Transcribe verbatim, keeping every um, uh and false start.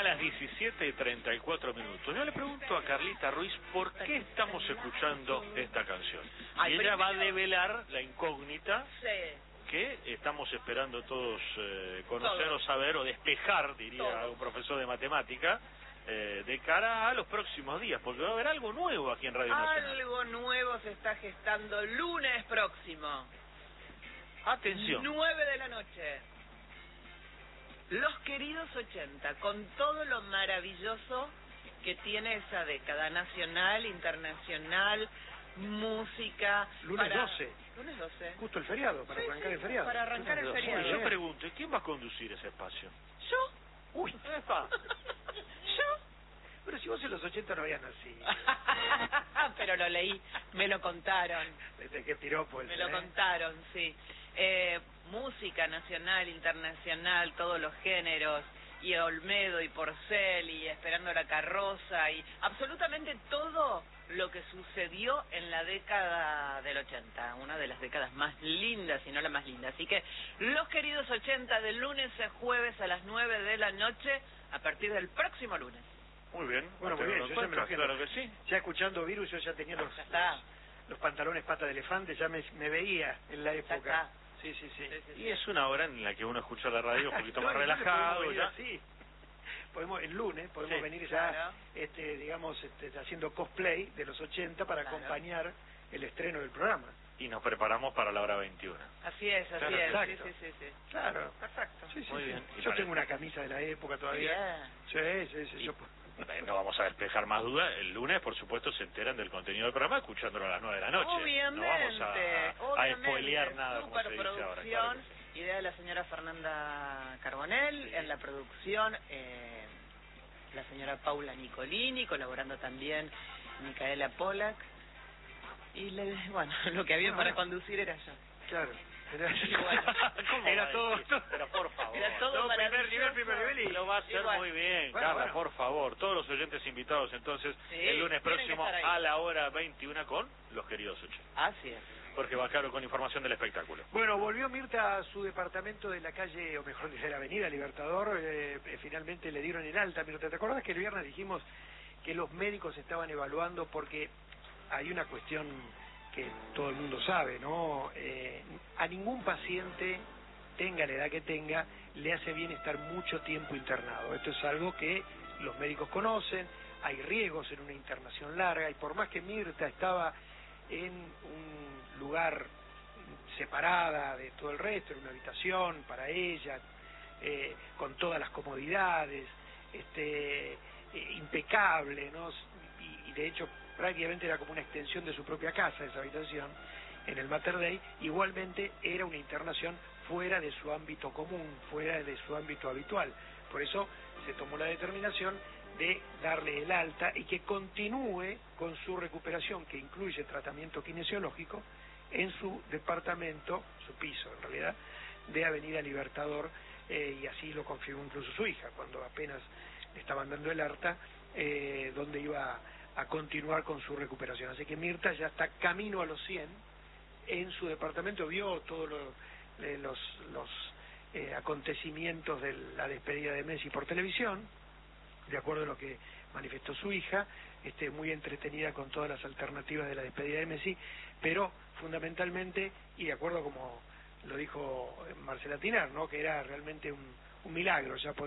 las diecisiete y treinta y cuatro minutos. Yo le pregunto a Carlita Ruiz por qué estamos escuchando esta canción. Ay, y ella primero... va a develar la incógnita Sí. que estamos esperando todos eh, conocer Todos. o saber o despejar, diría Todos. un profesor de matemática, eh, de cara a los próximos días, porque va a haber algo nuevo aquí en Radio Nacional. Algo nuevo se está gestando lunes próximo. Atención. nueve de la noche. Los queridos ochenta, con todo lo maravilloso que tiene esa década, nacional, internacional, música. Lunes para... doce. Lunes doce. Justo el feriado, para Sí, arrancar sí, el feriado. para arrancar el Lunes doce. feriado. Yo Bien. pregunto, ¿quién va a conducir ese espacio? ¿Yo? Uy, Epa. ¿Yo? pero si vos en los ochenta no habías nacido. Pero lo leí, me lo contaron. Desde que tiró, pues. Me lo ¿eh? contaron, sí. Eh, música nacional, internacional, todos los géneros, y Olmedo y Porcel y Esperando la Carroza y absolutamente todo lo que sucedió en la década del ochenta, una de las décadas más lindas, si no la más linda. Así que los queridos ochenta, de lunes a jueves a las nueve de la noche, a partir del próximo lunes. Muy bien. Bueno, muy tenerlo bien, en yo ya me lo cuenta, agendo. claro que sí. Ya escuchando Virus, yo ya tenía los, Ya está. los, los pantalones pata de elefante, ya me, me veía en la Ya época. está. Sí, sí, sí. Sí, sí, sí. Y es una hora en la que uno escucha la radio un poquito más No, y lunes relajado. podemos venir Ya. así. Podemos, el lunes podemos Sí, venir ya, claro. este, digamos, este, haciendo cosplay de los ochenta para Claro. acompañar el estreno del programa. Y nos preparamos para la hora veintiuna. Así es, así Claro, es. exacto. Sí, sí, sí, sí. Claro. Perfecto. Sí, sí, Muy sí. bien. Y Yo para- tengo una camisa de la época todavía. Bien. Sí, sí, sí. Y- Yo... Eh, No vamos a despejar más dudas. El lunes, por supuesto, se enteran del contenido del programa escuchándolo a las nueve de la noche. Obviamente, no vamos a, a, a obviamente. spoilear nada, como se dice ahora. Superproducción, Claro que sí. idea de la señora Fernanda Carbonell, Sí. en la producción eh, la señora Paula Nicolini, colaborando también Micaela Pollack, y le, bueno, lo que había Ah, para bueno. conducir era yo. Claro. Era, Y bueno, ¿Cómo va era a todo, decir? todo. Pero por favor. Era todo No, primer maravilloso. nivel, primer nivel y- Lo va a hacer Igual. muy bien, Bueno, Carla, bueno. por favor. Todos los oyentes invitados, entonces, Sí, el lunes tienen que próximo estar ahí. a la hora veintiuna con los queridos ochenta. Así es. Porque va claro con información del espectáculo. Bueno, volvió Mirta a su departamento de la calle, o mejor dicho, de la avenida Libertador. Eh, eh, finalmente le dieron el alta. Mirta, ¿te acordás que el viernes dijimos que los médicos estaban evaluando porque hay una cuestión que todo el mundo sabe, ¿no? Eh, a ningún paciente, tenga la edad que tenga, le hace bien estar mucho tiempo internado. Esto es algo que los médicos conocen, hay riesgos en una internación larga, y por más que Mirta estaba en un lugar separada de todo el resto, en una habitación para ella, eh, con todas las comodidades, este, eh, impecable, ¿no? Y, y de hecho prácticamente era como una extensión de su propia casa esa habitación en el Mater Dei. Igualmente era una internación fuera de su ámbito común, fuera de su ámbito habitual. Por eso se tomó la determinación de darle el alta y que continúe con su recuperación, que incluye tratamiento kinesiológico, en su departamento, su piso en realidad, de Avenida Libertador, eh, y así lo confirmó incluso su hija, cuando apenas le estaban dando el alta, eh, donde iba a continuar con su recuperación. Así que Mirta ya está camino a los cien en su departamento, vio todos lo, eh, los, los eh, acontecimientos de la despedida de Messi por televisión, de acuerdo a lo que manifestó su hija, este, muy entretenida con todas las alternativas de la despedida de Messi, pero fundamentalmente, y de acuerdo como lo dijo Marcela Tinar, ¿no?, que era realmente un, un milagro ya poder